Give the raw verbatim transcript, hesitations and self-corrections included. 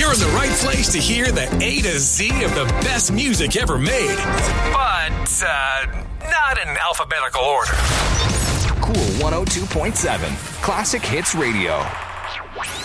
You're in the right place to hear the A to Z of the best music ever made. But, uh, not in alphabetical order. Cool one oh two point seven. Classic Hits Radio.